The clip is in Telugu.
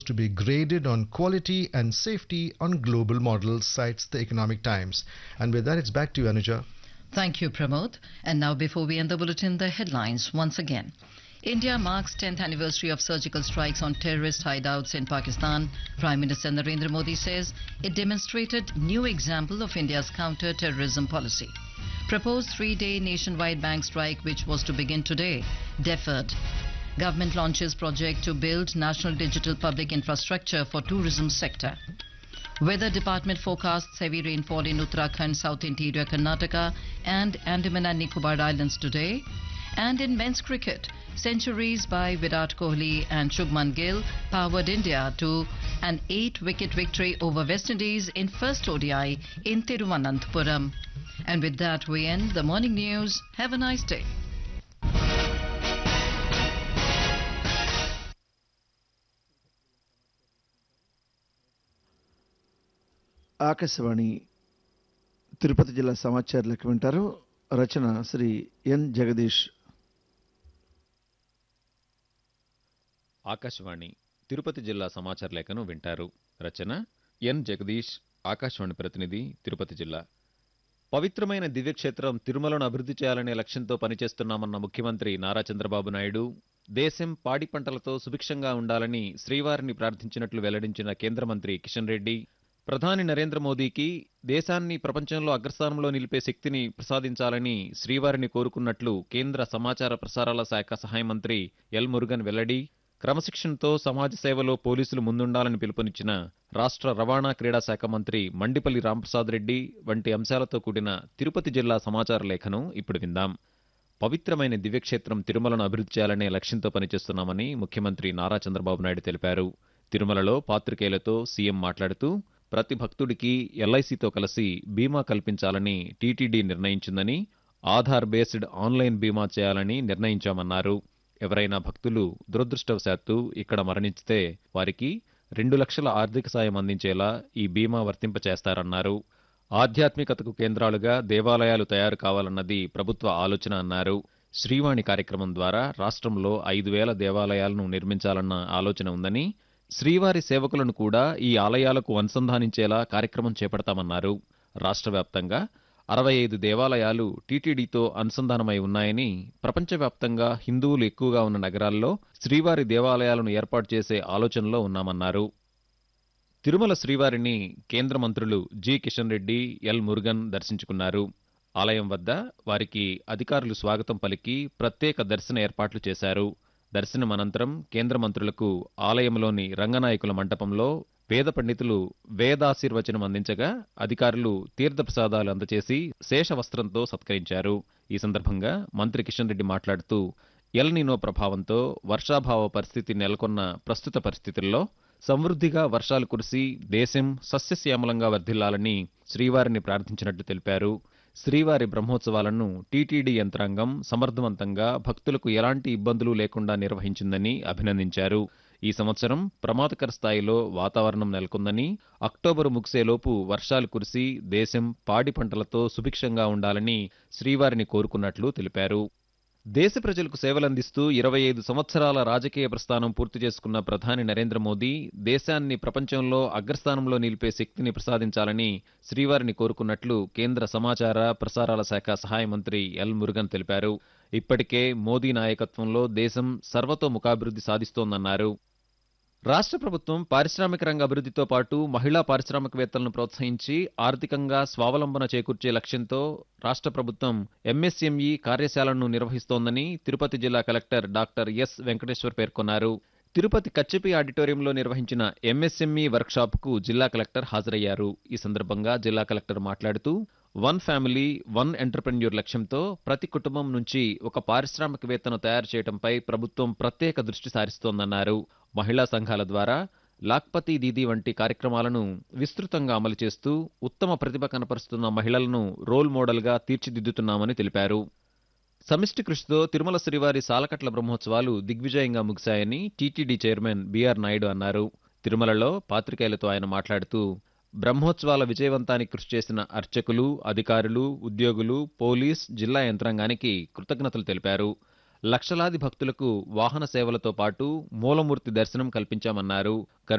to be graded on quality and safety on global models, cites the Economic Times. And with that, it's back to you, Anuja. Thank you, Pramod. And now, before we end the bulletin, the headlines once again. India marks 10th anniversary of surgical strikes on terrorist hideouts in Pakistan. Prime Minister Narendra Modi says it demonstrated new example of India's counter-terrorism policy. Proposed 3-day nationwide bank strike, which was to begin today, deferred. Government launches project to build national digital public infrastructure for tourism sector. Weather Department forecasts heavy rainfall in Uttarakhand, South Interior Karnataka and Andaman and Nicobar Islands today. And in men's cricket, centuries by Virat Kohli and Shubman Gill powered India to an 8-wicket victory over West Indies in first ODI in Thiruvananthapuram. And with that, we end the morning news. Have a nice day. Akashvani Tirupati జిల్లా సమాచారాలకు వింటారు. రచన శ్రీ ఎన్ జగదీష్. ఆకాశవాణి తిరుపతి జిల్లా సమాచార లేఖను వింటారు. రచన ఎన్ జగదీష్, ఆకాశవాణి ప్రతినిధి, తిరుపతి జిల్లా. పవిత్రమైన దివ్యక్షేత్రం తిరుమలను అభివృద్ధి చేయాలనే లక్ష్యంతో పనిచేస్తున్నామన్న ముఖ్యమంత్రి నారా చంద్రబాబు నాయుడు దేశం పాడి పంటలతో సుభిక్షంగా ఉండాలని శ్రీవారిని ప్రార్థించినట్లు వెల్లడించిన కేంద్ర మంత్రి కిషన్ రెడ్డి, ప్రధాని నరేంద్ర మోదీకి దేశాన్ని ప్రపంచంలో అగ్రస్థానంలో నిలిపే శక్తిని ప్రసాదించాలని శ్రీవారిని కోరుకున్నట్లు కేంద్ర సమాచార ప్రసారాల శాఖ సహాయ మంత్రి ఎల్ మురుగన్ వెల్లడి, క్రమశిక్షణతో సమాజ సేవలో పోలీసులు ముందుండాలని పిలుపునిచ్చిన రాష్ట్ర రవాణా క్రీడా శాఖ మంత్రి మండిపల్లి రాంప్రసాద్ రెడ్డి వంటి అంశాలతో కూడిన తిరుపతి జిల్లా సమాచార లేఖను ఇప్పుడు విందాం. పవిత్రమైన దివ్యక్షేత్రం తిరుమలను అభివృద్ధి చేయాలనే లక్ష్యంతో పనిచేస్తున్నామని ముఖ్యమంత్రి నారా చంద్రబాబు నాయుడు తెలిపారు. తిరుమలలో పాత్రికేయులతో సీఎం మాట్లాడుతూ ప్రతి భక్తుడికి ఎల్ఐసితో కలిసి బీమా కల్పించాలని టీటీడీ నిర్ణయించిందని, ఆధార్ బేస్డ్ ఆన్లైన్ బీమా చేయాలని నిర్ణయించామన్నారు. ఎవరైనా భక్తులు దురదృష్టవశాత్తు ఇక్కడ మరణించితే వారికి 2 లక్షల ఆర్థిక సాయం అందించేలా ఈ బీమా వర్తింపచేస్తారన్నారు. ఆధ్యాత్మికతకు కేంద్రాలుగా దేవాలయాలు తయారు కావాలన్నది ప్రభుత్వ ఆలోచన అన్నారు. శ్రీవాణి కార్యక్రమం ద్వారా రాష్ట్రంలో 5,000 దేవాలయాలను నిర్మించాలన్న ఆలోచన ఉందని, శ్రీవారి సేవకులను కూడా ఈ ఆలయాలకు అనుసంధానించేలా కార్యక్రమం చేపడతామన్నారు. రాష్ట్ర వ్యాప్తంగా 65 దేవాలయాలు టీటీడీతో అనుసంధానమై ఉన్నాయని, ప్రపంచవ్యాప్తంగా హిందువులు ఎక్కువగా ఉన్న నగరాల్లో శ్రీవారి దేవాలయాలను ఏర్పాటు చేసే ఆలోచనలో ఉన్నామన్నారు. తిరుమల శ్రీవారిని కేంద్ర మంత్రులు జి కిషన్ రెడ్డి, ఎల్ మురుగన్ దర్శించుకున్నారు. ఆలయం వద్ద వారికి అధికారులు స్వాగతం పలికి ప్రత్యేక దర్శన ఏర్పాట్లు చేశారు. దర్శనం అనంతరం కేంద్ర మంత్రులకు ఆలయంలోని రంగనాయకుల మంటపంలో వేద పండితులు వేదాశీర్వచనం అందించగా అధికారులు తీర్థప్రసాదాలు అందచేసి శేషవస్త్రంతో సత్కరించారు. ఈ సందర్భంగా మంత్రి కిషన్ రెడ్డి మాట్లాడుతూ ఎల్ నినో ప్రభావంతో వర్షాభావ పరిస్థితి నెలకొన్న ప్రస్తుత పరిస్థితుల్లో సమృద్ధిగా వర్షాలు కురిసి దేశం సస్యశ్యామలంగా వర్ధిల్లాలని శ్రీవారిని ప్రార్థించినట్లు తెలిపారు. శ్రీవారి బ్రహ్మోత్సవాలను టీటీడీ యంత్రాంగం సమర్థవంతంగా భక్తులకు ఎలాంటి ఇబ్బందులు లేకుండా నిర్వహించిందని అభినందించారు. ఈ సంవత్సరం ప్రమాదకర స్థాయిలో వాతావరణం నెలకొందని, అక్టోబరు ముగిసేలోపు వర్షాలు కురిసి దేశం పాడి పంటలతో సుభిక్షంగా ఉండాలని శ్రీవారిని కోరుకున్నట్లు తెలిపారు. దేశ ప్రజలకు సేవలందిస్తూ 25 సంవత్సరాల రాజకీయ ప్రస్థానం పూర్తి చేసుకున్న ప్రధాని నరేంద్ర మోదీ దేశాన్ని ప్రపంచంలో అగ్రస్థానంలో నిలిపే శక్తిని ప్రసాదించాలని శ్రీవారిని కోరుకున్నట్లు కేంద్ర సమాచార ప్రసారాల శాఖ సహాయ మంత్రి ఎల్ మురుగన్ తెలిపారు. ఇప్పటికే మోదీ నాయకత్వంలో దేశం సర్వతోముఖాభివృద్ధి సాధిస్తోందన్నారు. రాష్ట్ర ప్రభుత్వం పారిశ్రామిక రంగ అభివృద్ధితో పాటు మహిళా పారిశ్రామికవేత్తలను ప్రోత్సహించి ఆర్థికంగా స్వావలంబన చేకూర్చే లక్ష్యంతో రాష్ట్ర ప్రభుత్వం ఎంఎస్ఎంఈ కార్యశాలను నిర్వహిస్తోందని తిరుపతి జిల్లా కలెక్టర్ డాక్టర్ ఎస్ వెంకటేశ్వర్ పేర్కొన్నారు. తిరుపతి కచ్చిపి ఆడిటోరియంలో నిర్వహించిన ఎంఎస్ఎంఈ వర్క్షాప్కు జిల్లా కలెక్టర్ హాజరయ్యారు. ఈ సందర్భంగా జిల్లా కలెక్టర్ మాట్లాడుతూ వన్ ఫ్యామిలీ వన్ ఎంటర్‌ప్రెన్యూర్ లక్ష్యంతో ప్రతి కుటుంబం నుంచి ఒక పారిశ్రామికవేత్తను తయారు చేయడంపై ప్రభుత్వం ప్రత్యేక దృష్టి సారిస్తోందన్నారు. మహిళా సంఘాల ద్వారా లాక్పతి దీదీ వంటి కార్యక్రమాలను విస్తృతంగా అమలు చేస్తూ ఉత్తమ ప్రతిభ కనపరుస్తున్న మహిళలను రోల్ మోడల్గా తీర్చిదిద్దుతున్నామని తెలిపారు. సమిష్టి కృషితో తిరుమల శ్రీవారి సాలకట్ల బ్రహ్మోత్సవాలు దిగ్విజయంగా ముగిశాయని టీటీడీ చైర్మన్ బీఆర్ నాయుడు అన్నారు. తిరుమలలో పాత్రికేయులతో ఆయన మాట్లాడుతూ బ్రహ్మోత్సవాల విజయవంతానికి కృషి చేసిన అర్చకులు, అధికారులు, ఉద్యోగులు, పోలీస్, జిల్లా యంత్రాంగానికి కృతజ్ఞతలు తెలిపారు. లక్షలాది భక్తులకు వాహన సేవలతో పాటు మూలమూర్తి దర్శనం కల్పించామన్నారు.